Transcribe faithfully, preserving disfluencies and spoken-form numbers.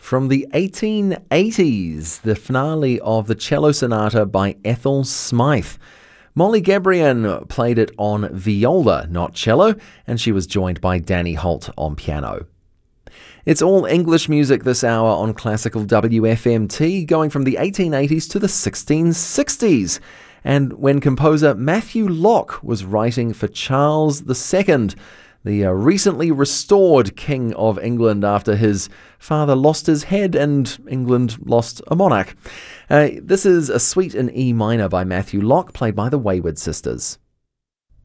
From the eighteen eighties, the finale of the Cello Sonata by Ethel Smythe. Molly Gabrian played it on viola, not cello, and she was joined by Danny Holt on piano. It's all English music this hour on Classical W F M T, going from the eighteen eighties to the sixteen sixties, and when composer Matthew Locke was writing for Charles the Second, the uh, recently restored King of England after his father lost his head and England lost a monarch. Uh, this is a suite in E minor by Matthew Locke, played by the Wayward Sisters.